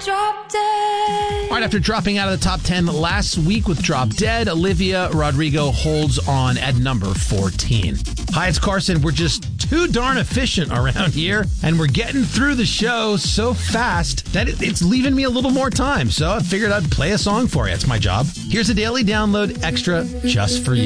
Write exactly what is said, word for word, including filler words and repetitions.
Drop Dead. All right, after dropping out of the top ten last week with Drop Dead, Olivia Rodrigo holds on at number fourteen. Hi, it's Carson. We're just too darn efficient around here, and we're getting through the show so fast that it, it's leaving me a little more time. So I figured I'd play a song for you. It's my job. Here's a daily download extra just for you.